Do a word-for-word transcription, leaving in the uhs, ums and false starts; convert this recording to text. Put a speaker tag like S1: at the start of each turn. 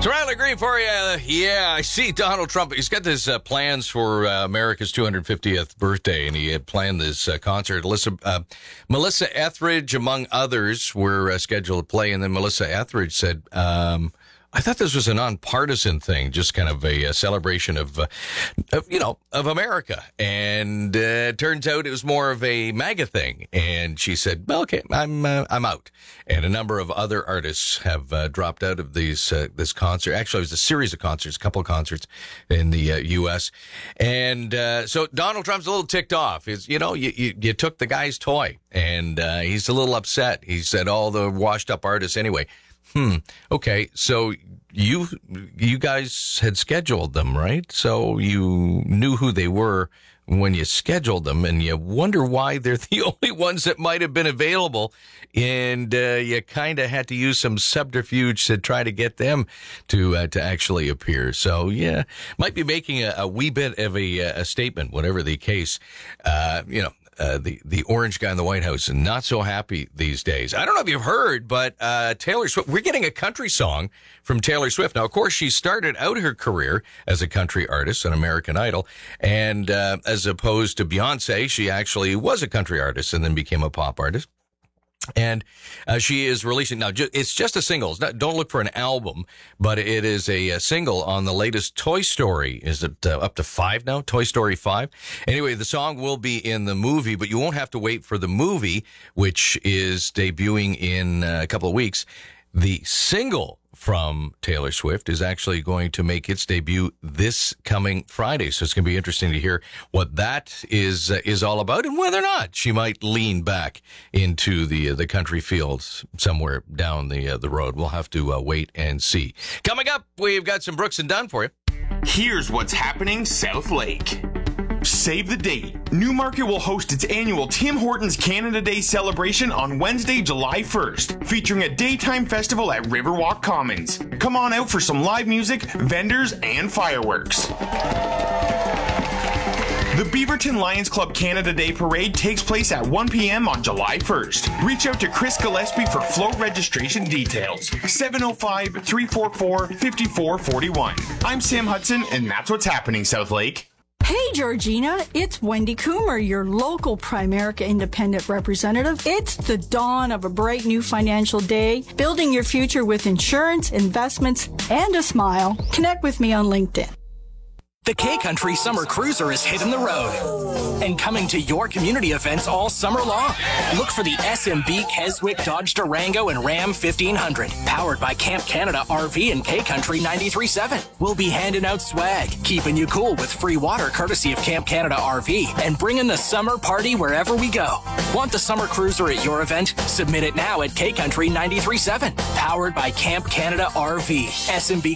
S1: So Riley Green for you. Yeah, I see Donald Trump. He's got his uh, plans for uh, America's two hundred fiftieth birthday, and he had planned this uh, concert. Alyssa, uh, Melissa Etheridge, among others, were uh, scheduled to play, and then Melissa Etheridge said, um, I thought this was a nonpartisan thing, just kind of a, a celebration of, uh, of, you know, of America. And uh, it turns out it was more of a MAGA thing. And she said, well, okay, I'm uh, I'm out. And a number of other artists have uh, dropped out of these uh, this concert. Actually, it was a series of concerts, a couple of concerts in the uh, U S. And uh, so Donald Trump's a little ticked off. Is you know, you, you you took the guy's toy, and uh, he's a little upset. He said all the washed up artists anyway. Hmm. Okay. So you, you guys had scheduled them, right? So you knew who they were when you scheduled them, and you wonder why they're the only ones that might have been available. And, uh, you kind of had to use some subterfuge to try to get them to, uh, to actually appear. So yeah, might be making a, a wee bit of a, a statement, whatever the case, uh, you know. Uh, the, the orange guy in the White House, and not so happy these days. I don't know if you've heard, but uh, Taylor Swift, we're getting a country song from Taylor Swift. Now, of course, she started out her career as a country artist on American Idol, and uh, as opposed to Beyonce, she actually was a country artist and then became a pop artist. And uh, she is releasing now. Ju- it's just a single. It's not, don't look for an album, but it is a, a single on the latest Toy Story. Is it uh, up to five now? Toy Story five. Anyway, the song will be in the movie, but you won't have to wait for the movie, which is debuting in uh, a couple of weeks. The single from Taylor Swift is actually going to make its debut this coming Friday. So it's going to be interesting to hear what that is uh, is all about, and whether or not she might lean back into the uh, the country fields somewhere down the uh, the road. We'll have to uh, wait and see. Coming up, we've got some Brooks and Dunn for you.
S2: Here's what's happening South Lake. Save the date. Newmarket will host its annual Tim Hortons Canada Day celebration on Wednesday, July first, featuring a daytime festival at Riverwalk Commons. Come on out for some live music, vendors, and fireworks. The Beaverton Lions Club Canada Day Parade takes place at one p.m. on July first. Reach out to Chris Gillespie for float registration details. seven oh five, three four four, five four four one. I'm Sam Hudson, and that's what's happening, South Lake.
S3: Hey, Georgina, it's Wendy Coomer, your local Primerica Independent representative. It's the dawn of a bright new financial day, building your future with insurance, investments, and a smile. Connect with me on LinkedIn.
S4: The K-Country Summer Cruiser is hitting the road and coming to your community events all summer long. Look for the S M B Keswick Dodge Durango and Ram fifteen hundred, powered by Camp Canada R V and K-Country ninety-three point seven. We'll be handing out swag, keeping you cool with free water courtesy of Camp Canada R V, and bringing the summer party wherever we go. Want the Summer Cruiser at your event? Submit it now at K Country ninety-three point seven, powered by Camp Canada R V. S M B